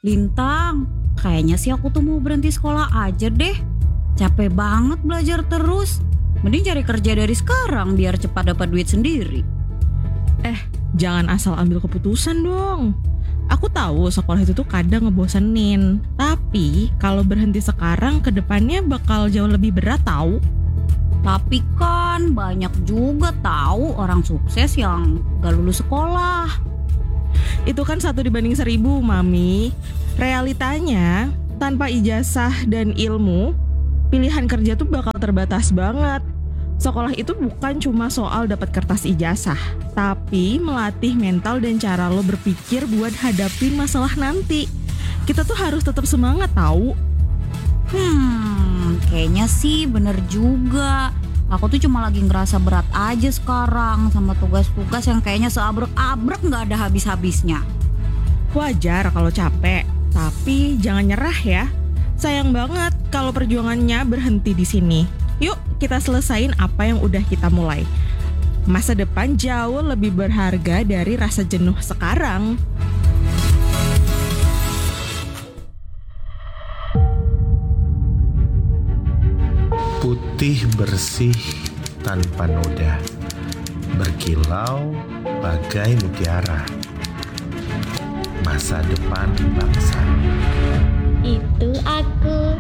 Lintang, kayaknya sih aku tuh mau berhenti sekolah aja deh. Capek banget belajar terus. Mending cari kerja dari sekarang biar cepat dapat duit sendiri. Jangan asal ambil keputusan dong. Aku tahu sekolah itu tuh kadang ngebosenin. Tapi kalau berhenti sekarang ke depannya bakal jauh lebih berat tahu. Tapi kan banyak juga tahu orang sukses yang gak lulus sekolah. Itu kan 1/1000, Mami. Realitanya, tanpa ijazah dan ilmu, pilihan kerja tuh bakal terbatas banget. Sekolah itu bukan cuma soal dapat kertas ijazah, tapi melatih mental dan cara lo berpikir buat hadapin masalah nanti. Kita tuh harus tetap semangat tahu. Kayaknya sih bener juga. Aku tuh cuma lagi ngerasa berat aja sekarang sama tugas-tugas yang kayaknya seabrek-abrek gak ada habis-habisnya. Wajar kalau capek, tapi jangan nyerah ya. Sayang banget kalau perjuangannya berhenti di sini. Yuk kita selesain apa yang udah kita mulai. Masa depan jauh lebih berharga dari rasa jenuh sekarang. Putih bersih tanpa noda, berkilau bagai mutiara. Masa depan bangsa. Itu aku.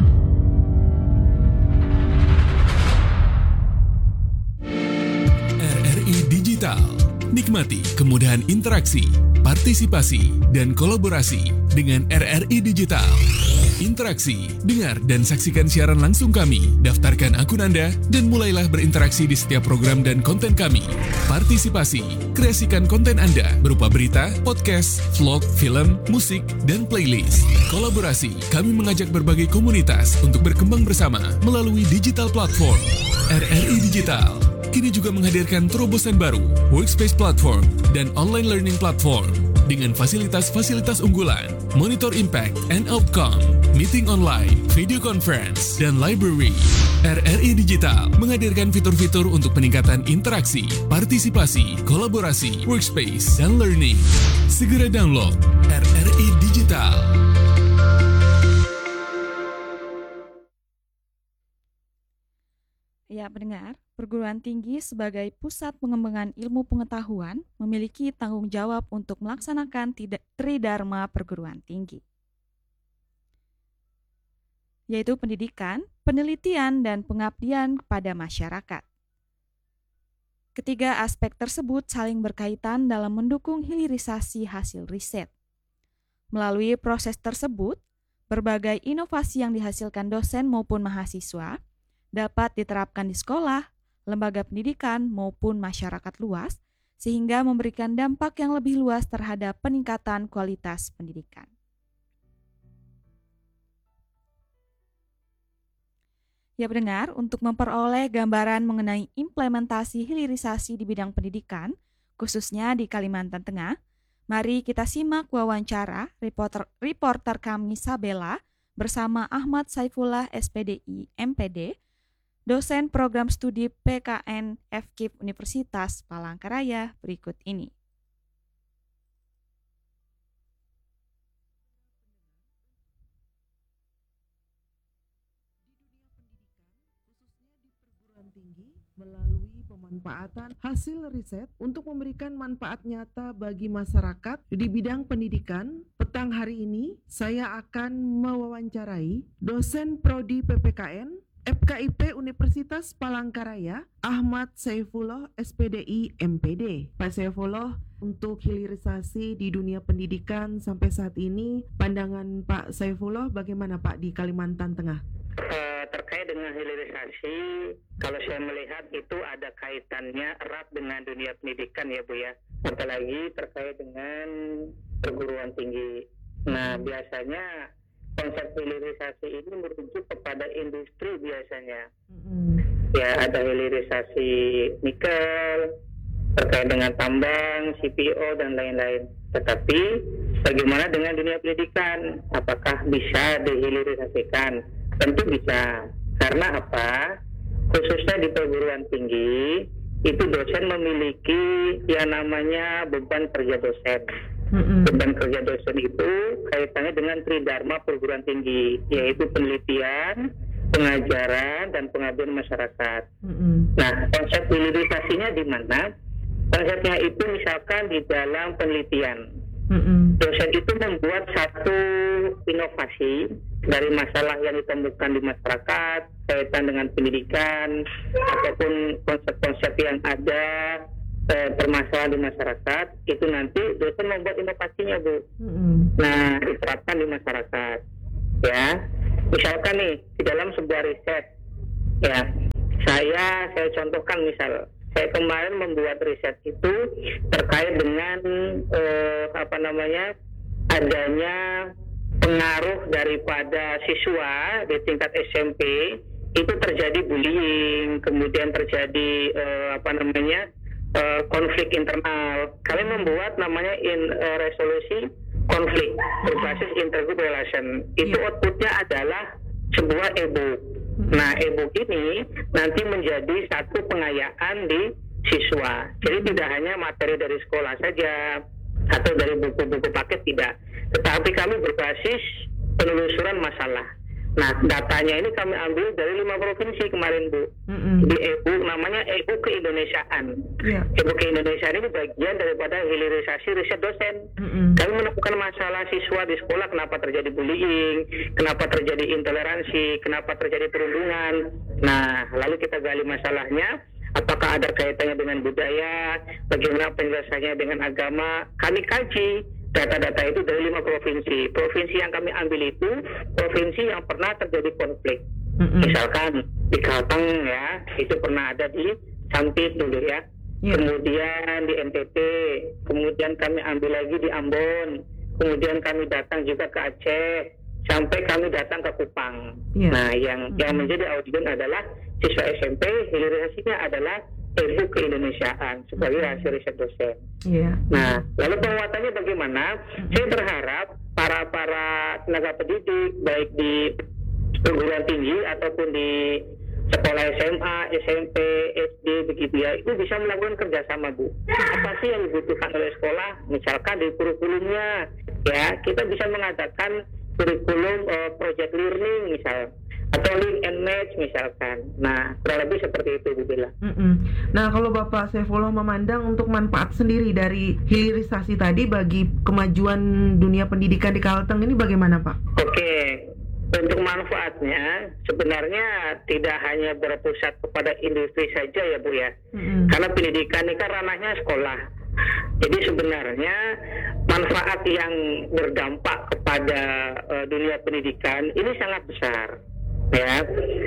RRI Digital. Nikmati kemudahan interaksi, partisipasi, dan kolaborasi dengan RRI Digital. Interaksi, dengar dan saksikan siaran langsung kami, daftarkan akun Anda, dan mulailah berinteraksi di setiap program dan konten kami. Partisipasi, kreasikan konten Anda berupa berita, podcast, vlog, film, musik, dan playlist. Kolaborasi, kami mengajak berbagai komunitas untuk berkembang bersama melalui digital platform. RRI Digital kini juga menghadirkan terobosan baru, workspace platform, dan online learning platform dengan fasilitas-fasilitas unggulan, monitor impact and outcome, meeting online, video conference, dan library. RRI Digital menghadirkan fitur-fitur untuk peningkatan interaksi, partisipasi, kolaborasi, workspace, dan learning. Segera download RRI Digital. Ya, pendengar, perguruan tinggi sebagai pusat pengembangan ilmu pengetahuan memiliki tanggung jawab untuk melaksanakan tridharma perguruan tinggi, yaitu pendidikan, penelitian, dan pengabdian kepada masyarakat. Ketiga aspek tersebut saling berkaitan dalam mendukung hilirisasi hasil riset. Melalui proses tersebut, berbagai inovasi yang dihasilkan dosen maupun mahasiswa dapat diterapkan di sekolah, lembaga pendidikan, maupun masyarakat luas, sehingga memberikan dampak yang lebih luas terhadap peningkatan kualitas pendidikan. Ya pendengar, untuk memperoleh gambaran mengenai implementasi hilirisasi di bidang pendidikan, khususnya di Kalimantan Tengah, mari kita simak wawancara reporter kami Sabella bersama Ahmad Saifullah SPDI MPD, dosen program studi PKN FKIP Universitas Palangkaraya berikut ini. Tinggi melalui pemanfaatan hasil riset untuk memberikan manfaat nyata bagi masyarakat di bidang pendidikan. Petang hari ini saya akan mewawancarai dosen prodi PPKN FKIP Universitas Palangkaraya, Ahmad Saifullah SPDI MPD. Pak Saifullah, untuk hilirisasi di dunia pendidikan sampai saat ini, pandangan Pak Saifullah bagaimana Pak di Kalimantan Tengah? Terkait dengan hilirisasi, kalau saya melihat itu ada kaitannya erat dengan dunia pendidikan ya Bu ya, apalagi terkait dengan perguruan tinggi. Nah biasanya konsep hilirisasi ini merujuk kepada industri biasanya. Ya ada hilirisasi nikel, terkait dengan tambang, CPO dan lain-lain. Tetapi bagaimana dengan dunia pendidikan? Apakah bisa dihilirisasikan? Tentu bisa. Karena apa? Khususnya di perguruan tinggi, itu dosen memiliki yang namanya beban kerja dosen. Beban kerja dosen itu kaitannya dengan dengan tridharma perguruan tinggi, yaitu penelitian, pengajaran, dan pengabdian masyarakat. Nah, konsep hilirisasinya di mana? Konsepnya itu misalkan di dalam penelitian. Dosen itu membuat satu inovasi dari masalah yang ditemukan di masyarakat kaitan dengan pendidikan ataupun konsep-konsep yang ada permasalahan di masyarakat, itu nanti dosen membuat inovasinya, Bu. Nah, diterapkan di masyarakat. Ya, misalkan nih di dalam sebuah riset, ya, saya contohkan misal. Saya kemarin membuat riset itu terkait dengan adanya pengaruh daripada siswa di tingkat SMP itu terjadi bullying, kemudian terjadi konflik internal. Kami membuat namanya resolusi konflik berbasis intergroup relation. Itu outputnya adalah sebuah e-book. Nah, e-book ini nanti menjadi satu pengayaan di siswa. Jadi tidak hanya materi dari sekolah saja atau dari buku-buku paket, tidak. Tetapi kami berbasis penelusuran masalah. Nah, datanya ini kami ambil dari 5 provinsi kemarin, Bu. Di e-book, namanya e-book keindonesiaan. E-book keindonesiaan ini bagian daripada hilirisasi riset dosen. Kami menemukan masalah siswa di sekolah, kenapa terjadi bullying, kenapa terjadi intoleransi, kenapa terjadi perundungan. Nah, lalu kita gali masalahnya, apakah ada kaitannya dengan budaya, bagaimana penjelasannya dengan agama. Kami kaji data-data itu dari 5 provinsi. Provinsi yang kami ambil itu provinsi yang pernah terjadi konflik. Misalkan di Kalteng, ya, itu pernah ada di Sampit dulu, ya. Kemudian di NTT, kemudian kami ambil lagi di Ambon, kemudian kami datang juga ke Aceh, sampai kami datang ke Kupang. Nah, yang menjadi audien adalah siswa SMP, hilirisasinya adalah e-book keindonesiaan sebagai hasil riset dosen. Nah, lalu penguatannya bagaimana? Saya berharap para tenaga pendidik baik di perguruan tinggi ataupun di sekolah SMA, SMP, SD begitu, ya, itu bisa melakukan kerjasama, Bu. Apa sih yang dibutuhkan oleh sekolah? Misalkan di kurikulumnya, ya, kita bisa mengadakan kurikulum project learning misal, atau link and match misalkan. Nah, kurang lebih seperti itu, Bu Bella. Nah, kalau Bapak Saifullah memandang untuk manfaat sendiri dari hilirisasi tadi bagi kemajuan dunia pendidikan di Kalteng ini bagaimana, Pak? Oke, untuk manfaatnya sebenarnya tidak hanya berpusat kepada industri saja, ya, Bu, ya. Karena pendidikan ini kan ranahnya sekolah. Jadi sebenarnya manfaat yang berdampak kepada dunia pendidikan ini sangat besar, ya.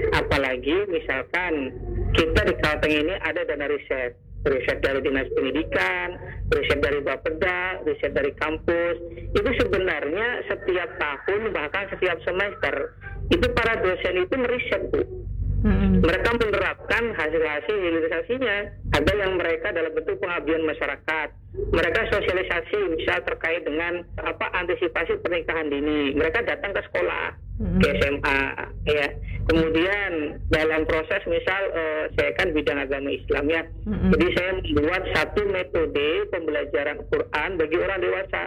Apalagi misalkan kita di Kalteng ini ada dana riset dari Dinas Pendidikan, riset dari Bapeda, riset dari kampus. Itu sebenarnya setiap tahun bahkan setiap semester itu para dosen itu meriset, Bu. Mereka menerapkan hasil-hasil hilirisasinya. Ada yang mereka dalam bentuk pengabdian masyarakat. Mereka sosialisasi misal terkait dengan antisipasi pernikahan dini. Mereka datang ke sekolah, ke SMA, ya. Kemudian dalam proses misal saya kan bidang agama Islam, ya. Jadi saya membuat satu metode pembelajaran Quran bagi orang dewasa.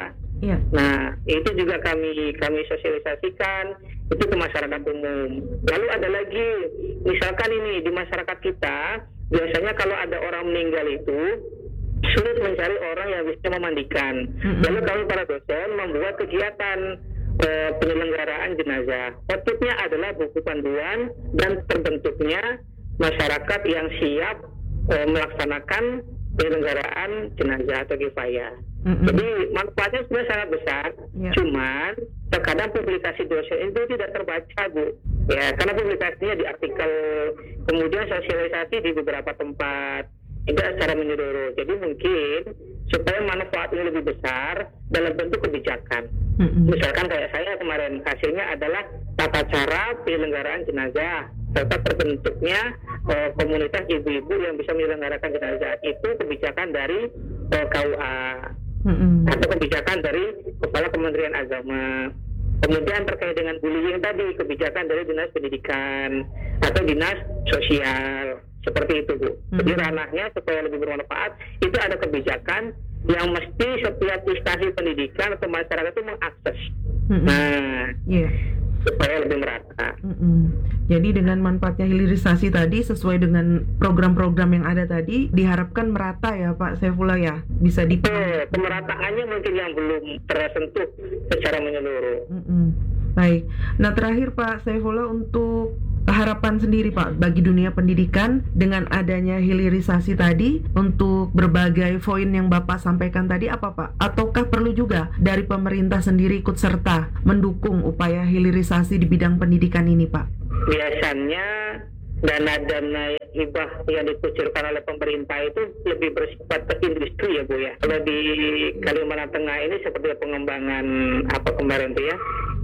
Nah, itu juga kami sosialisasikan itu ke masyarakat umum. Lalu ada lagi, misalkan ini di masyarakat kita, biasanya kalau ada orang meninggal itu sulit mencari orang yang bisa memandikan. Lalu kami para dosen membuat kegiatan penyelenggaraan jenazah. Outputnya adalah buku panduan dan terbentuknya masyarakat yang siap melaksanakan penyelenggaraan jenazah atau kifayah. Jadi manfaatnya sebenarnya sangat besar, cuman terkadang publikasi dosen itu tidak terbaca, Bu. Ya, karena publikasinya di artikel, kemudian sosialisasi di beberapa tempat, tidak secara menyeluruh. Jadi mungkin supaya manfaatnya lebih besar dalam bentuk kebijakan. Misalkan kayak saya kemarin, hasilnya adalah tata cara penyelenggaraan jenazah serta terbentuknya komunitas ibu-ibu yang bisa menyelenggarakan jenazah. Itu kebijakan dari KUA atau kebijakan dari Kepala Kementerian Agama. Kemudian terkait dengan bullying tadi, kebijakan dari Dinas Pendidikan atau Dinas Sosial. Seperti itu, Bu. Jadi ranahnya supaya lebih bermanfaat, itu ada kebijakan yang mesti setiap instansi pendidikan atau masyarakat itu mengakses. Iya. Supaya lebih merata. Jadi dengan manfaatnya hilirisasi tadi sesuai dengan program-program yang ada tadi diharapkan merata ya Pak Saifullah ya, bisa pemerataannya mungkin yang belum tersentuh secara menyeluruh. Baik. Nah terakhir Pak Saifullah, untuk harapan sendiri Pak bagi dunia pendidikan dengan adanya hilirisasi tadi, untuk berbagai poin yang Bapak sampaikan tadi apa Pak? Ataukah perlu juga dari pemerintah sendiri ikut serta mendukung upaya hilirisasi di bidang pendidikan ini Pak? Biasanya dana-dana hibah yang dikucurkan oleh pemerintah itu lebih bersifat ke industri ya Bu ya. Kalau di Kalimantan Tengah ini seperti pengembangan apa kemarin itu ya,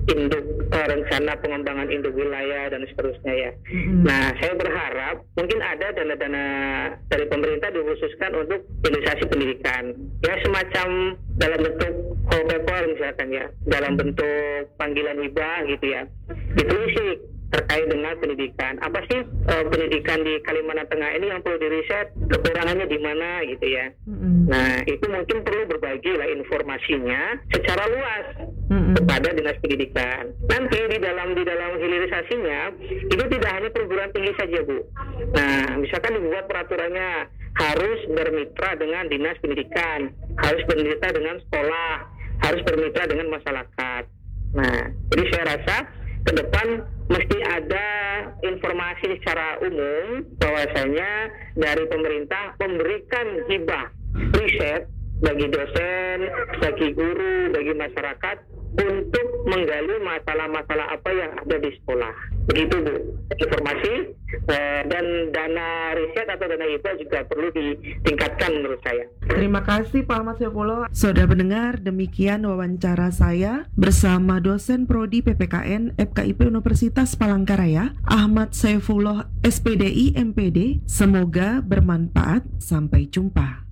rencana pengembangan induk wilayah dan seterusnya ya. Nah, saya berharap mungkin ada dana-dana dari pemerintah dikhususkan untuk hilirisasi pendidikan. Ya semacam dalam bentuk whole paper misalkan ya, dalam bentuk panggilan hibah gitu ya. Ditulis terkait dengan pendidikan. Apa sih pendidikan di Kalimantan Tengah ini yang perlu diriset, kekurangannya di mana gitu ya. Nah, itu mungkin perlu berbagi lah informasinya secara luas kepada dinas pendidikan. Nanti di dalam hilirisasinya itu tidak hanya perguruan tinggi saja Bu. Nah, misalkan dibuat peraturannya harus bermitra dengan dinas pendidikan, harus bermitra dengan sekolah, harus bermitra dengan masyarakat. Nah, jadi saya rasa ke depan mesti ada informasi secara umum bahwasanya dari pemerintah memberikan hibah riset bagi dosen, bagi guru, bagi masyarakat untuk menggali masalah-masalah apa yang ada di sekolah. Begitu Bu, informasi dan dana riset atau dana hibah juga perlu ditingkatkan menurut saya. Terima kasih Pak Ahmad Saifullah. Saudara pendengar, demikian wawancara saya bersama dosen Prodi PPKN FKIP Universitas Palangkaraya, Ahmad Saifullah SPDI MPD. Semoga bermanfaat. Sampai jumpa.